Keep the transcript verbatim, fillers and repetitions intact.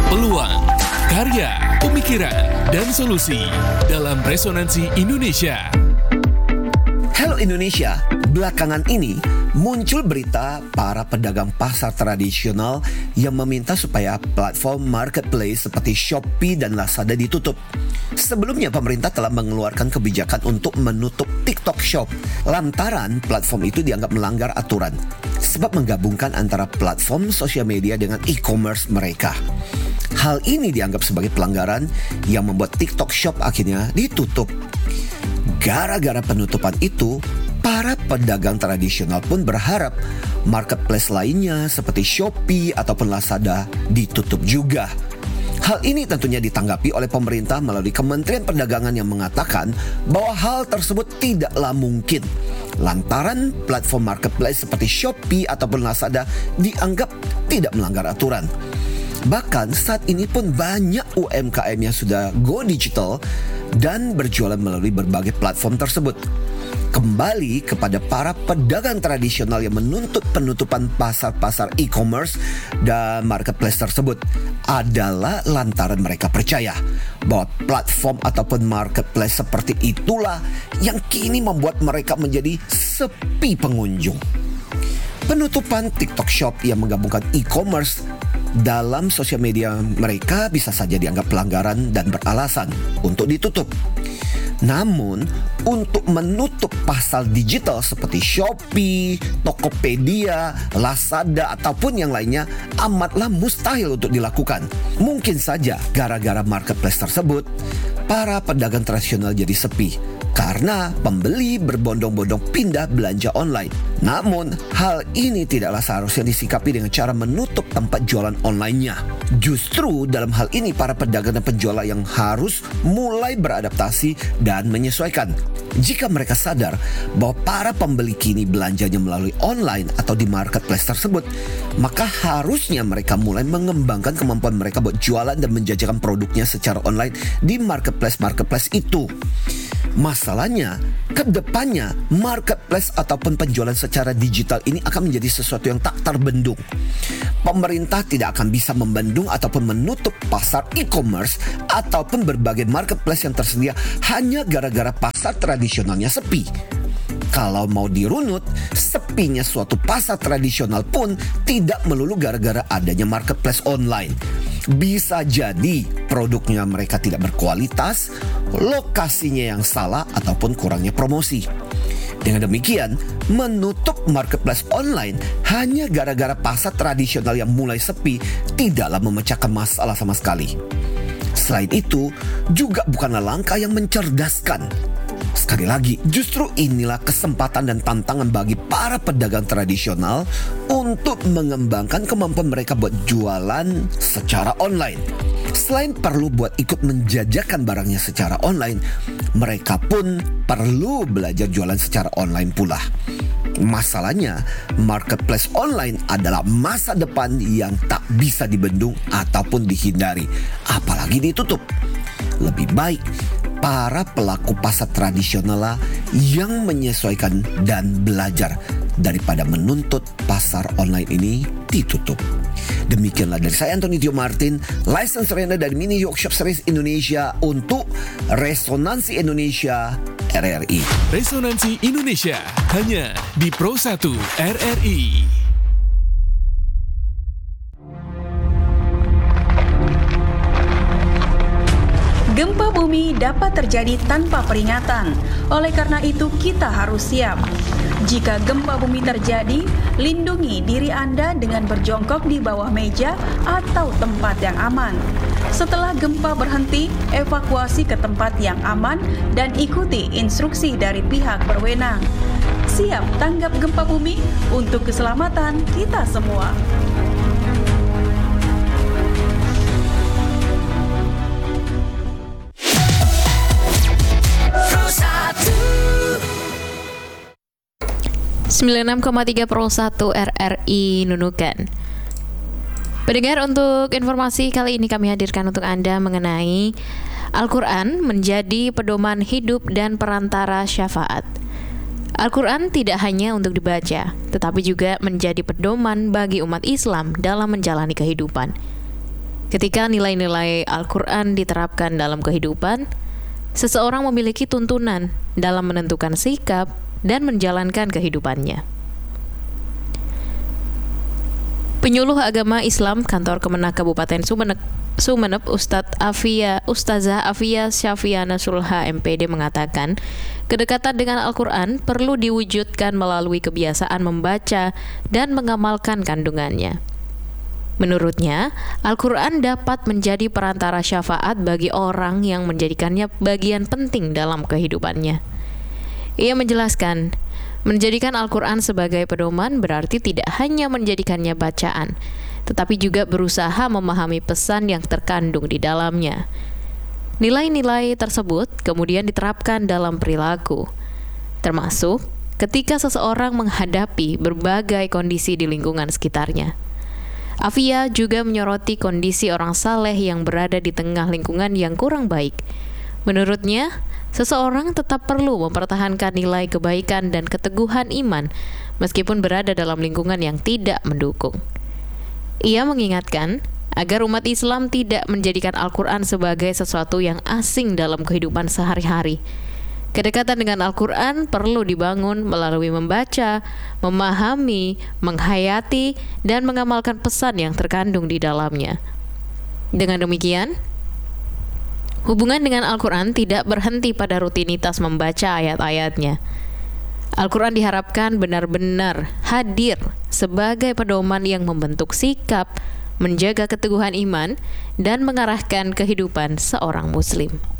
peluang, karya, pemikiran, dan solusi dalam Resonansi Indonesia. Halo Indonesia, belakangan ini muncul berita para pedagang pasar tradisional yang meminta supaya platform marketplace seperti Shopee dan Lazada ditutup. Sebelumnya pemerintah telah mengeluarkan kebijakan untuk menutup TikTok Shop lantaran platform itu dianggap melanggar aturan sebab menggabungkan antara platform sosial media dengan e-commerce mereka. Hal ini dianggap sebagai pelanggaran yang membuat TikTok Shop akhirnya ditutup. Gara-gara penutupan itu, para pedagang tradisional pun berharap marketplace lainnya seperti Shopee ataupun Lazada ditutup juga. Hal ini tentunya ditanggapi oleh pemerintah melalui Kementerian Perdagangan yang mengatakan bahwa hal tersebut tidaklah mungkin lantaran platform marketplace seperti Shopee ataupun Lazada dianggap tidak melanggar aturan. Bahkan saat ini pun banyak U M K M yang sudah go digital dan berjualan melalui berbagai platform tersebut. Kembali kepada para pedagang tradisional yang menuntut penutupan pasar-pasar e-commerce dan marketplace tersebut adalah lantaran mereka percaya bahwa platform ataupun marketplace seperti itulah yang kini membuat mereka menjadi sepi pengunjung. Penutupan TikTok Shop yang menggabungkan e-commerce dalam sosial media mereka bisa saja dianggap pelanggaran dan beralasan untuk ditutup. Namun, untuk menutup pasar digital seperti Shopee, Tokopedia, Lazada ataupun yang lainnya amatlah mustahil untuk dilakukan. Mungkin saja gara-gara marketplace tersebut, para pedagang tradisional jadi sepi karena pembeli berbondong-bondong pindah belanja online. Namun, hal ini tidaklah seharusnya disikapi dengan cara menutup tempat jualan online-nya. Justru dalam hal ini para pedagang dan penjual yang harus mulai beradaptasi dan menyesuaikan. Jika mereka sadar bahwa para pembeli kini belanjanya melalui online atau di marketplace tersebut, maka harusnya mereka mulai mengembangkan kemampuan mereka buat jualan dan menjajakan produknya secara online di marketplace-marketplace itu. Masalahnya, kedepannya marketplace ataupun penjualan secara digital ini akan menjadi sesuatu yang tak terbendung. Pemerintah tidak akan bisa membendung ataupun menutup pasar e-commerce ataupun berbagai marketplace yang tersedia hanya gara-gara pasar tradisionalnya sepi. Kalau mau dirunut, sepinya suatu pasar tradisional pun tidak melulu gara-gara adanya marketplace online. Bisa jadi produknya mereka tidak berkualitas, lokasinya yang salah ataupun kurangnya promosi. Dengan demikian, menutup marketplace online hanya gara-gara pasar tradisional yang mulai sepi tidaklah memecahkan masalah sama sekali. Selain itu, juga bukanlah langkah yang mencerdaskan. Sekali lagi, justru inilah kesempatan dan tantangan bagi para pedagang tradisional untuk mengembangkan kemampuan mereka buat jualan secara online. Selain perlu buat ikut menjajakan barangnya secara online, mereka pun perlu belajar jualan secara online pula. Masalahnya, marketplace online adalah masa depan yang tak bisa dibendung ataupun dihindari, apalagi ditutup. Lebih baik para pelaku pasar tradisional lah yang menyesuaikan dan belajar daripada menuntut pasar online ini ditutup. Demikianlah dari saya Anthony Tio Martin, license trainer dari Mini Workshop Series Indonesia untuk Resonansi Indonesia R R I. Resonansi Indonesia hanya di Pro satu R R I. Gempa bumi dapat terjadi tanpa peringatan. Oleh karena itu, kita harus siap. Jika gempa bumi terjadi, lindungi diri Anda dengan berjongkok di bawah meja atau tempat yang aman. Setelah gempa berhenti, evakuasi ke tempat yang aman dan ikuti instruksi dari pihak berwenang. Siap tanggap gempa bumi untuk keselamatan kita semua. sembilan puluh enam koma tiga Pro satu R R I Nunukan. Pendengar, untuk informasi kali ini kami hadirkan untuk Anda mengenai Al-Quran menjadi pedoman hidup dan perantara syafaat. Al-Quran tidak hanya untuk dibaca, tetapi juga menjadi pedoman bagi umat Islam dalam menjalani kehidupan. Ketika nilai-nilai Al-Quran diterapkan dalam kehidupan, seseorang memiliki tuntunan dalam menentukan sikap dan menjalankan kehidupannya. Penyuluh Agama Islam Kantor Kemenak Kabupaten Sumeneb, Sumeneb Ustadz Afia, Ustazah Afia Syafiana Sulha M P D mengatakan, kedekatan dengan Al-Quran perlu diwujudkan melalui kebiasaan membaca dan mengamalkan kandungannya. Menurutnya, Al-Quran dapat menjadi perantara syafaat bagi orang yang menjadikannya bagian penting dalam kehidupannya. Ia menjelaskan, menjadikan Al-Quran sebagai pedoman berarti tidak hanya menjadikannya bacaan, tetapi juga berusaha memahami pesan yang terkandung di dalamnya. Nilai-nilai tersebut kemudian diterapkan dalam perilaku, termasuk ketika seseorang menghadapi berbagai kondisi di lingkungan sekitarnya. Afia juga menyoroti kondisi orang saleh yang berada di tengah lingkungan yang kurang baik. Menurutnya, seseorang tetap perlu mempertahankan nilai kebaikan dan keteguhan iman meskipun berada dalam lingkungan yang tidak mendukung. Ia mengingatkan agar umat Islam tidak menjadikan Al-Quran sebagai sesuatu yang asing dalam kehidupan sehari-hari. Kedekatan dengan Al-Quran perlu dibangun melalui membaca, memahami, menghayati, dan mengamalkan pesan yang terkandung di dalamnya. Dengan demikian, hubungan dengan Al-Quran tidak berhenti pada rutinitas membaca ayat-ayatnya. Al-Quran diharapkan benar-benar hadir sebagai pedoman yang membentuk sikap, menjaga keteguhan iman, dan mengarahkan kehidupan seorang Muslim.